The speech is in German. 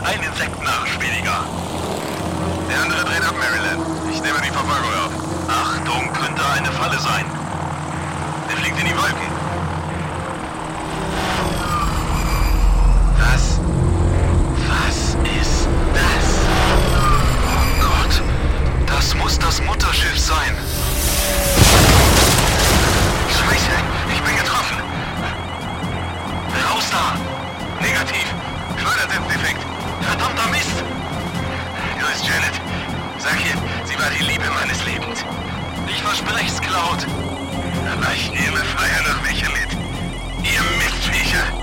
und ein Insektennarrisch weniger. Der andere dreht ab, Maryland. Ich nehme die Verfolgung auf. Achtung, könnte eine Falle sein. Er fliegt in die Wolken. Was ist das? Oh Gott, das muss das Mutterschiff sein. Scheiße, ich bin getroffen. Raus da! Negativ. Schleudersitzdefekt. Verdammter Mist! Grüß Janet. Sag ihr, sie war die Liebe meines Lebens. Ich versprech's, Cloud. Aber ich nehme Feuer nach welcher mit. Ihr Mistviecher.